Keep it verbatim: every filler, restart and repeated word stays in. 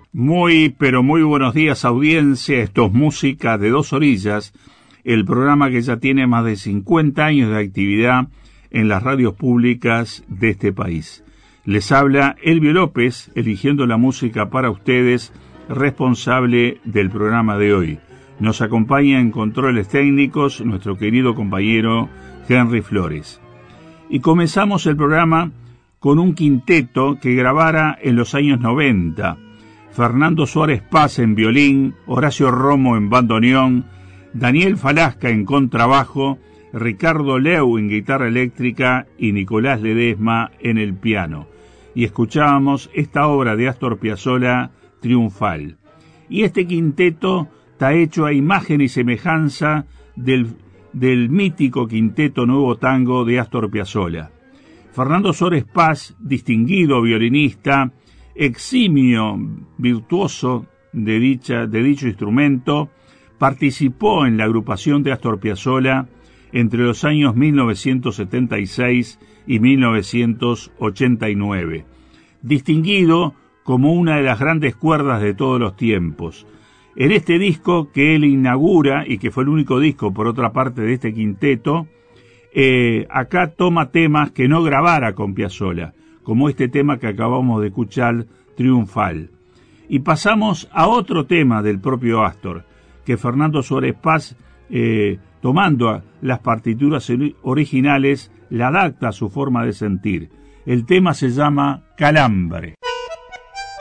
Muy, pero muy buenos días, audiencia. Esto es Música de Dos Orillas, el programa que ya tiene más de cincuenta años de actividad en las radios públicas de este país. Les habla Elvio López, eligiendo la música para ustedes, responsable del programa de hoy. Nos acompaña en controles técnicos nuestro querido compañero Henry Flores. Y comenzamos el programa con un quinteto que grabara en los años noventa. Fernando Suárez Paz en violín, Horacio Romo en bandoneón, Daniel Falasca en contrabajo, Ricardo Leu en guitarra eléctrica y Nicolás Ledesma en el piano. Y escuchábamos esta obra de Astor Piazzolla, Triunfal. Y este quinteto está hecho a imagen y semejanza del, del mítico quinteto Nuevo Tango de Astor Piazzolla. Fernando Suárez Paz, distinguido violinista, eximio virtuoso de, dicha, de dicho instrumento, participó en la agrupación de Astor Piazzolla entre los años mil novecientos setenta y seis y mil novecientos ochenta y nueve, distinguido como una de las grandes cuerdas de todos los tiempos. En este disco que él inaugura, y que fue el único disco por otra parte de este quinteto, eh, acá toma temas que no grabara con Piazzolla, como este tema que acabamos de escuchar, Triunfal. Y pasamos a otro tema del propio Astor, que Fernando Suárez Paz, eh, tomando las partituras originales, la adapta a su forma de sentir. El tema se llama Calambre.